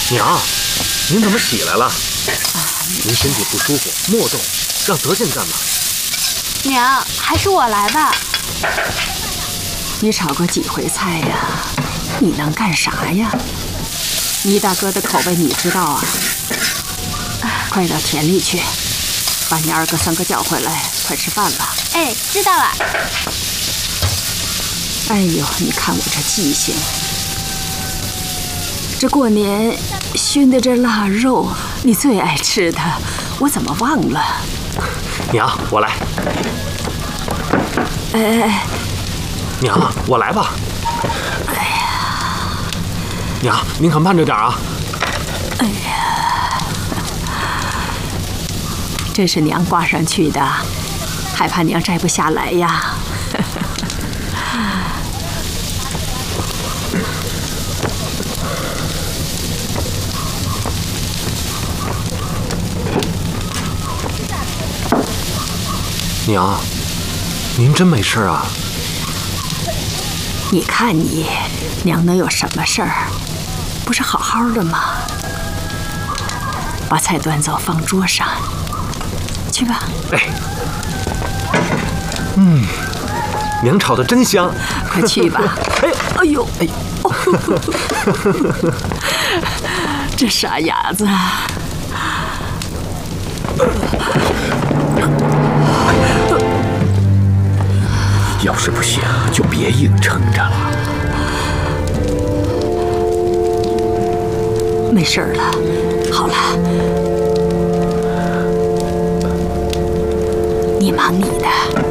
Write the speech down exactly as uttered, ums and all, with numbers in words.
娘，您怎么起来了？您身体不舒服，莫动，让德建干嘛？ 娘，还是我来吧。 你炒过几回菜呀？你能干啥呀？倪大哥的口味你知道啊。快到田里去，把你二哥三哥叫回来，快吃饭了。 哎，知道了。 哎呦，你看我这记性。这过年熏的这腊肉，你最爱吃的，我怎么忘了？ 娘，我来。 哎哎， 娘，我来吧。 哎呀， 娘，您可慢着点啊。 哎呀，这是娘挂上去的，害怕娘摘不下来呀。 娘，您真没事啊？ 你看你，娘能有什么事儿？不是好好的吗？把菜端走，放桌上，去吧。 哎，嗯，娘炒的真香， 快去吧。哎，哎呦，哎呦，这傻伢子。 要是不行，就别硬撑着了。 没事了，好了，你忙你的。